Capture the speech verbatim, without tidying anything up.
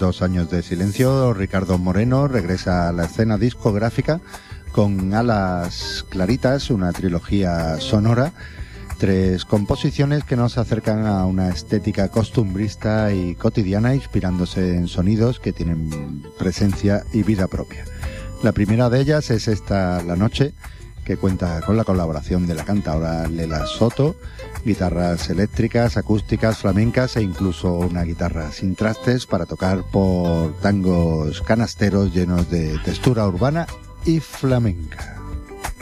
dos años de silencio, Ricardo Moreno regresa a la escena discográfica con Alas Claritas, una trilogía sonora, tres composiciones que nos acercan a una estética costumbrista y cotidiana, inspirándose en sonidos que tienen presencia y vida propia. La primera de ellas es esta La Noche, que cuenta con la colaboración de la cantadora Lela Soto, guitarras eléctricas, acústicas, flamencas e incluso una guitarra sin trastes para tocar por tangos canasteros llenos de textura urbana y flamenca.